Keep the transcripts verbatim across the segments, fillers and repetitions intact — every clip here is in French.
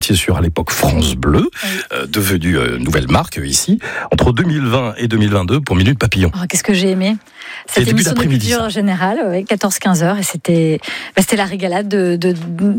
C'est sur à l'époque France Bleu, oui. euh, devenue euh, nouvelle marque euh, ici, entre deux mille vingt et deux mille vingt-deux pour Minute Papillon. Oh, qu'est-ce que j'ai aimé cette émission de culture générale, ouais, quatorze quinze heures, et c'était, bah, c'était la régalade de, de,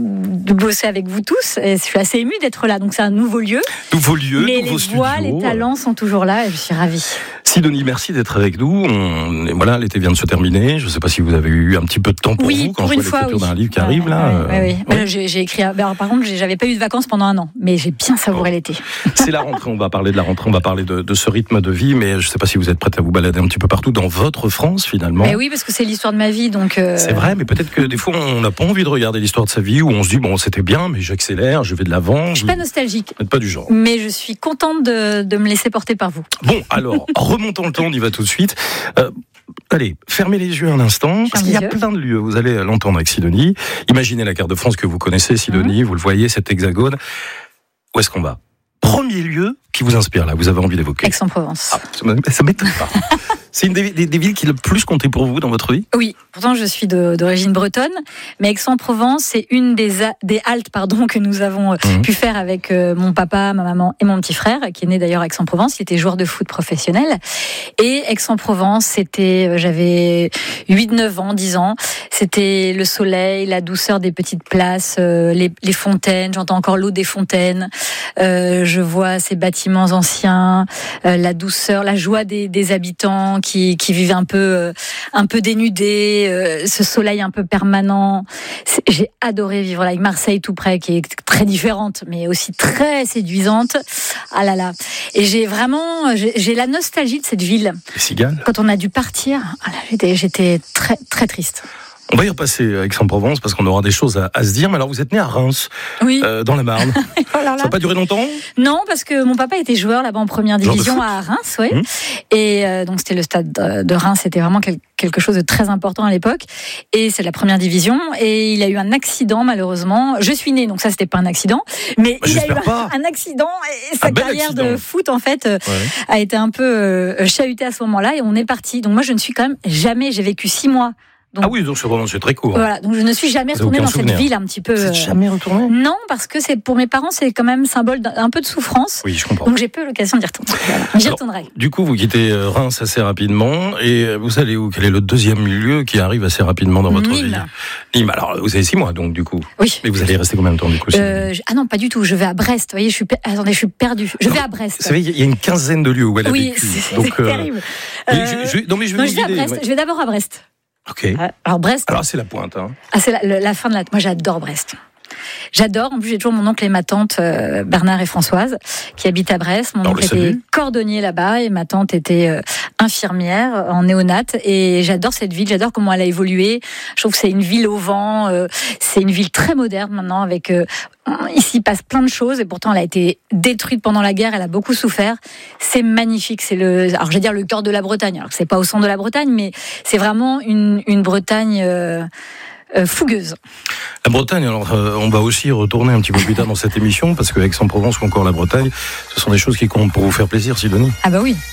de bosser avec vous tous. Et je suis assez émue d'être là, donc c'est un nouveau lieu. Nouveau lieu, mais nouveau les voix, studio. Les talents sont toujours là, et je suis ravie. Sidonie, merci d'être avec nous. On, et voilà, l'été vient de se terminer. Je ne sais pas si vous avez eu un petit peu de temps pour oui, vous quand pour je vois une fois, l'écriture oui. d'un livre qui ouais, arrive là. Ouais, euh, ouais, ouais. ouais. Là, j'ai, j'ai écrit. Alors, par contre, j'avais pas eu de vacances pendant un an, mais j'ai bien savouré oh. l'été. C'est la rentrée. On va parler de la rentrée. On va parler de, de ce rythme de vie, mais je ne sais pas si vous êtes prête à vous balader un petit peu partout dans votre France finalement. Mais oui, parce que c'est l'histoire de ma vie, donc. Euh... C'est vrai, mais peut-être que des fois on n'a pas envie de regarder l'histoire de sa vie, où on se dit bon c'était bien, mais j'accélère, je vais de l'avant. Je suis pas nostalgique. Vous n'êtes pas du genre. Mais je suis contente de, de me laisser porter par vous. Bon, alors remontons le temps, on y va tout de suite. Euh, Allez, fermez les yeux un instant, parce qu'il y a plein de lieux, vous allez l'entendre avec Sidonie. Imaginez la carte de France que vous connaissez, Sidonie, mmh. vous le voyez, cet hexagone. Où est-ce qu'on va ? Premier lieu qui vous inspire, là, vous avez envie d'évoquer ? Aix-en-Provence. Ah, ça m'étonne pas. C'est une des, des, des villes qui a le plus compté pour vous dans votre vie ? Oui, pourtant je suis de, d'origine bretonne, mais Aix-en-Provence, c'est une des, des haltes pardon, que nous avons mmh. pu faire avec euh, mon papa, ma maman et mon petit frère, qui est né d'ailleurs à Aix-en-Provence, il était joueur de foot professionnel. Et Aix-en-Provence, c'était, euh, j'avais huit neuf ans, dix ans, c'était le soleil, la douceur des petites places, euh, les, les fontaines, j'entends encore l'eau des fontaines, euh, je vois ces bâtiments anciens, euh, la douceur, la joie des, des habitants, Qui, qui vivent un peu, euh, un peu dénudés, euh, ce soleil un peu permanent. C'est, j'ai adoré vivre là, avec Marseille tout près, qui est très différente, mais aussi très séduisante. Ah là là. Et j'ai vraiment, j'ai, j'ai la nostalgie de cette ville. Les cigales. Quand on a dû partir, ah là, j'étais, j'étais très, très triste. On va y repasser à Aix-en-Provence parce qu'on aura des choses à, à se dire. Mais alors, vous êtes né à Reims, oui. euh, dans la Marne. Alors là, ça n'a pas duré longtemps ? Non, parce que mon papa était joueur là-bas en première division à Reims, oui. Mmh. Et euh, donc c'était le stade de Reims, c'était vraiment quel, quelque chose de très important à l'époque. Et c'est la première division. Et il a eu un accident malheureusement. Je suis née, donc ça c'était pas un accident, mais bah, il a eu pas. un accident et sa un carrière accident. de foot en fait ouais. a été un peu euh, chahutée à ce moment-là. Et on est parti. Donc moi je ne suis quand même jamais. J'ai vécu six mois. Donc, ah oui, donc c'est vraiment c'est très court. Voilà, donc je ne suis jamais retournée dans souvenir. cette ville un petit peu. Vous n'êtes jamais retournée ? Non, parce que c'est pour mes parents, c'est quand même symbole d'un peu de souffrance. Oui, je comprends. Donc j'ai peu l'occasion d'y retourner. Voilà. J'y Alors, retournerai. Du coup, vous quittez Reims assez rapidement et vous allez où ? Quel est le deuxième lieu qui arrive assez rapidement dans votre Nîmes. vie ? Nîmes. Alors, vous avez six mois, donc du coup. Oui. Mais vous allez rester combien de temps du coup ? euh, je... Ah non, pas du tout. Je vais à Brest. Vous voyez, je suis. Attendez, je suis perdue. Je vais à Brest. Vous savez, il y a une quinzaine de lieux où elle a oui, vécu. c'est, donc, c'est euh... terrible. Euh... Je, je... Non, mais je vais, non, je vais à Brest. ouais. Je vais d'abord à Brest. Ok. Alors Brest. Alors c'est la pointe. Hein. Ah, c'est la, la fin de la. Moi, j'adore Brest. J'adore. En plus, j'ai toujours mon oncle et ma tante euh, Bernard et Françoise qui habitent à Brest. Mon Alors, oncle était cordonnier là-bas et ma tante était euh, infirmière en néonate. Et j'adore cette ville. J'adore comment elle a évolué. Je trouve que c'est une ville au vent. Euh, c'est une ville très moderne maintenant. Avec euh, ici il passe plein de choses et pourtant elle a été détruite pendant la guerre. Elle a beaucoup souffert. C'est magnifique. C'est le. Alors je vais dire le cœur de la Bretagne. Alors que c'est pas au centre de la Bretagne, mais c'est vraiment une une Bretagne. Euh, Euh, fougueuse. La Bretagne, alors euh, on va aussi retourner un petit peu plus tard dans cette émission parce que Aix-en-Provence ou encore la Bretagne, ce sont des choses qui comptent pour vous faire plaisir, Sidonie. Ah bah oui.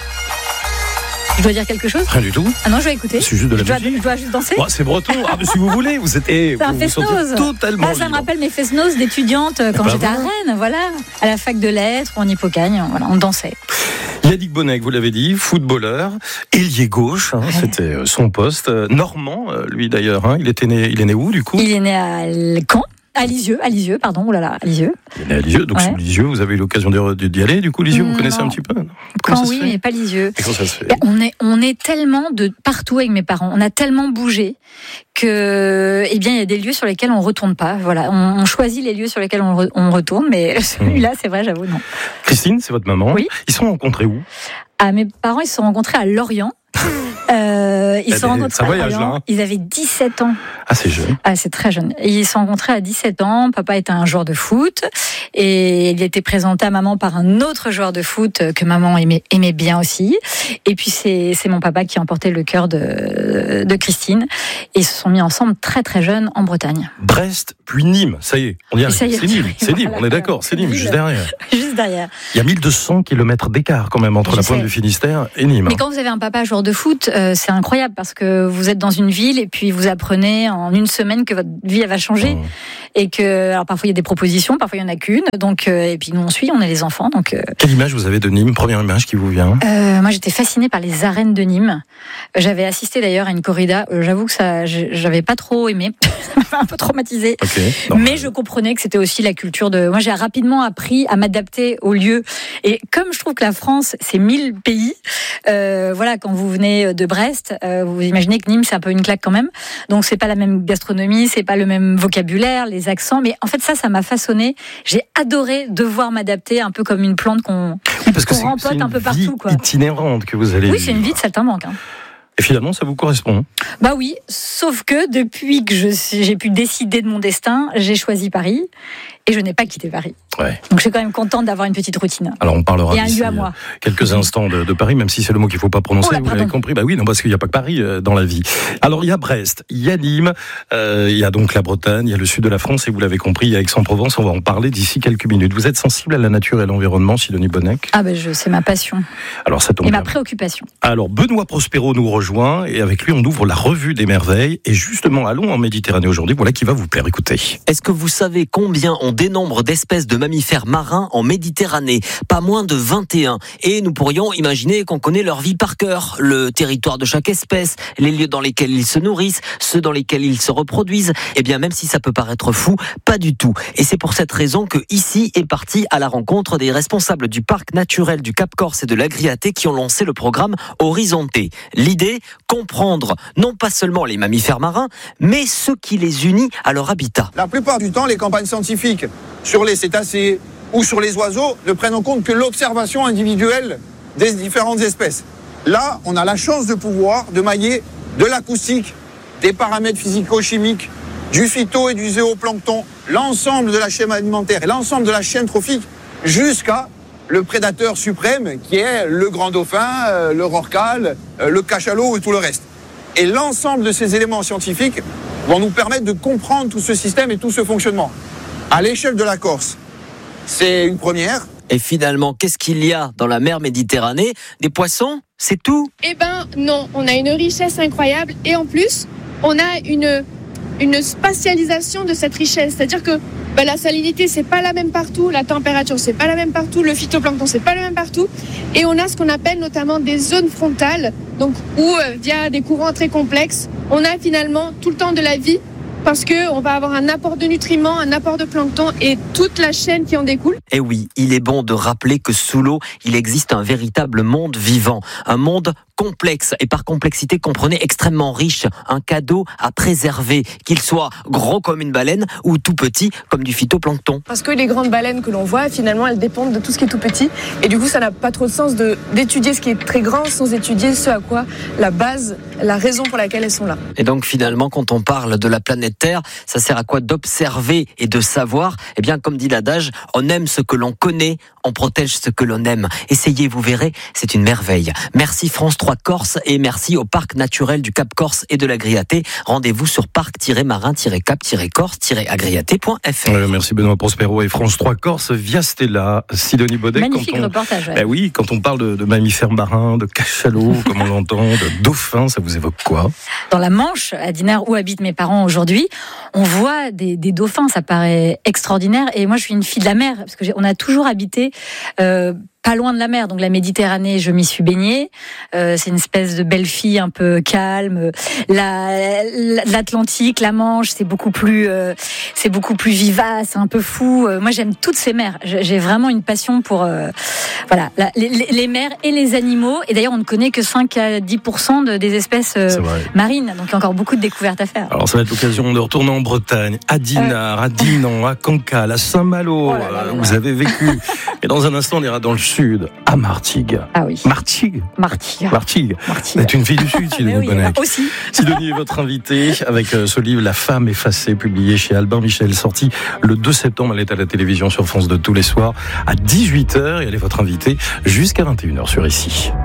Je dois dire quelque chose ? Rien du tout. Ah non, je vais écouter. C'est juste de la je musique. Dois, je dois juste danser. Oh, c'est breton. Ah, mais si vous voulez, vous êtes. Eh, c'est un vous vous fest-noz. Totalement. Ah, ça me rappelle mes fest-noz d'étudiante quand bah j'étais voilà. à Rennes, voilà, à la fac de lettres ou en Hippocagne, voilà, on dansait. Yannick Bonnec, vous l'avez dit, footballeur, ailier gauche, hein, ouais. C'était son poste. Normand, lui d'ailleurs, hein, il était né, il est né où du coup ? Il est né à Caen. À Lisieux, à Lisieux, pardon, oh là là, à Lisieux. Il est né à Lisieux, donc ouais. Sur Lisieux, vous avez eu l'occasion d'y aller, du coup, Lisieux, vous connaissez un petit peu ? Quand oui, mais pas Lisieux. Et comment ça se fait ? on est, on est tellement de partout avec mes parents, on a tellement bougé que, eh bien, il y a des lieux sur lesquels on retourne pas. Voilà, on, on choisit les lieux sur lesquels on, re, on retourne, mais celui-là, mmh. c'est vrai, j'avoue, non. Christine, c'est votre maman. Oui. Ils se sont rencontrés où ? Ah, mes parents, ils se sont rencontrés à Lorient. Euh, ils se sont rencontrés ça à voyage, Lorient. Là, hein. Ils avaient dix-sept ans. Ah, c'est jeune. Ah, c'est très jeune. Et ils se sont rencontrés à dix-sept ans. Papa était un joueur de foot et il était présenté à maman par un autre joueur de foot que maman aimait, aimait bien aussi. Et puis c'est, c'est mon papa qui a emporté le cœur de, de Christine. Et ils se sont mis ensemble très très jeunes en Bretagne. Brest, puis Nîmes. Ça y est, on y arrive. Ça y est, c'est Nîmes, c'est Nîmes. Voilà, on est d'accord, c'est Nîmes, juste derrière. Juste derrière. Il y a mille deux cents kilomètres d'écart quand même entre Je la sais. pointe du Finistère et Nîmes. Mais quand vous avez un papa joueur de foot, euh, c'est incroyable parce que vous êtes dans une ville et puis vous apprenez en une semaine que votre vie elle va changer. Mmh. et que alors parfois il y a des propositions, parfois il y en a qu'une. Donc euh, et puis nous on suit, on est les enfants. Donc euh... quelle image vous avez de Nîmes? Première image qui vous vient? euh, Moi j'étais fascinée par les arènes de Nîmes. J'avais assisté d'ailleurs à une corrida. Euh, j'avoue que ça, j'avais pas trop aimé, ça m'a un peu traumatisée. Okay. Mais je comprenais que c'était aussi la culture de. Moi j'ai rapidement appris à m'adapter au lieu. Et comme je trouve que la France c'est mille pays, euh, voilà, quand vous venez de Brest, euh, vous imaginez que Nîmes c'est un peu une claque quand même. Donc c'est pas la même gastronomie, c'est pas le même vocabulaire, les accents. Mais en fait ça, ça m'a façonné. J'ai adoré devoir m'adapter un peu comme une plante qu'on, oui, parce qu'on que c'est, rempote c'est un peu partout. C'est une vie itinérante que vous allez. Oui, c'est une vie de saltimbanque. Hein. Et finalement, ça vous correspond? Bah oui, sauf que depuis que je, j'ai pu décider de mon destin, j'ai choisi Paris et je n'ai pas quitté Paris. Ouais. Donc je suis quand même contente d'avoir une petite routine. Alors on parlera d'ici à moi. quelques instants de, de Paris, même si c'est le mot qu'il ne faut pas prononcer, oh là, vous l'avez compris. Bah oui, non, parce qu'il n'y a pas que Paris euh, dans la vie. Alors il y a Brest, il y a Nîmes, euh, il y a donc la Bretagne, il y a le sud de la France, et vous l'avez compris, il y a Aix-en-Provence. On va en parler d'ici quelques minutes. Vous êtes sensible à la nature et à l'environnement, Sidonie Bonnec? Ah ben je, c'est ma passion. Alors ça tombe et bien. Ma préoccupation. Alors Benoît Prospero nous rejoint, et avec lui on ouvre la revue des merveilles. Et justement, allons en Méditerranée aujourd'hui. Voilà qui va vous plaire. Écoutez. Est-ce que vous savez combien on dénombre d'espèces de mammifères marins en Méditerranée? Pas moins de vingt et un. Et nous pourrions imaginer qu'on connaît leur vie par cœur, le territoire de chaque espèce, les lieux dans lesquels ils se nourrissent, ceux dans lesquels ils se reproduisent. Eh bien, même si ça peut paraître fou, pas du tout. Et c'est pour cette raison que ici est parti à la rencontre des responsables du parc naturel du Cap Corse et de l'Agriaté qui ont lancé le programme Horizonté. L'idée, comprendre non pas seulement les mammifères marins, mais ce qui les unit à leur habitat. La plupart du temps, les campagnes scientifiques sur les cétacés ou sur les oiseaux ne prennent en compte que l'observation individuelle des différentes espèces. Là, on a la chance de pouvoir de mailler de l'acoustique, des paramètres physico-chimiques, du phyto et du zooplancton, l'ensemble de la chaîne alimentaire et l'ensemble de la chaîne trophique, jusqu'à le prédateur suprême qui est le grand dauphin, le rorqual, le cachalot et tout le reste. Et l'ensemble de ces éléments scientifiques vont nous permettre de comprendre tout ce système et tout ce fonctionnement. À l'échelle de la Corse, c'est une première. Et finalement, qu'est-ce qu'il y a dans la mer Méditerranée? Des poissons? C'est tout? Eh ben non, on a une richesse incroyable et en plus, on a une, une spatialisation de cette richesse. C'est-à-dire que ben, la salinité, c'est pas la même partout, la température, c'est pas la même partout, le phytoplancton, c'est pas le même partout. Et on a ce qu'on appelle notamment des zones frontales, donc où, euh, via des courants très complexes, on a finalement tout le temps de la vie parce qu'on va avoir un apport de nutriments, un apport de plancton et toute la chaîne qui en découle. Et oui, il est bon de rappeler que sous l'eau, il existe un véritable monde vivant, un monde complexe, et par complexité, comprenez extrêmement riche, un cadeau à préserver, qu'il soit gros comme une baleine ou tout petit comme du phytoplancton. Parce que les grandes baleines que l'on voit, finalement, elles dépendent de tout ce qui est tout petit, et du coup, ça n'a pas trop de sens de, d'étudier ce qui est très grand sans étudier ce à quoi la base, la raison pour laquelle elles sont là. Et donc, finalement, quand on parle de la planète Terre, ça sert à quoi? D'observer et de savoir. Eh bien, comme dit l'adage, on aime ce que l'on connaît, on protège ce que l'on aime. Essayez, vous verrez, c'est une merveille. Merci France trois Corse et merci au parc naturel du Cap Corse et de l'Agriaté. Rendez-vous sur parc-marin-cap-corse-agriaté point f r. Ouais, merci Benoît Prospero et France trois Corse via Stella. Sidonie Bonnec. Magnifique quand on, reportage. Ouais. Ben oui, quand on parle de, de mammifères marins, de cachalots, comme on l'entend, de dauphins, ça vous évoque quoi? Dans la Manche, à Dinard, où habitent mes parents aujourd'hui, on voit des, des dauphins, ça paraît extraordinaire. Et moi, je suis une fille de la mer, parce que j'ai, on a toujours habité euh, pas loin de la mer, donc la Méditerranée, je m'y suis baignée. Euh, c'est une espèce de belle fille un peu calme. La, L'Atlantique, la Manche, c'est beaucoup plus, euh, c'est beaucoup plus vivace, un peu fou. Euh, moi, j'aime toutes ces mers. J'ai vraiment une passion pour, euh, voilà, la, les, les mers et les animaux. Et d'ailleurs, on ne connaît que cinq à dix pour cent de, des espèces euh, marines. Donc, il y a encore beaucoup de découvertes à faire. Alors, ça va être l'occasion de retourner en Bretagne, à Dinard, euh... à Dinan, à Cancale, à Saint-Malo. Oh là là là. Vous avez vécu. Et dans un instant, on ira dans le sud, à Martigues. Ah oui. Martigues. Martigues. Martigues. Vous êtes une fille du sud, Sidonie oui, Bonnec. Aussi. Sidonie est votre invitée avec ce livre La femme effacée, publié chez Albin Michel, sorti le deux septembre. Elle est à la télévision sur France deux tous les soirs à dix-huit heures et elle est votre invitée jusqu'à vingt et une heures sur Ici.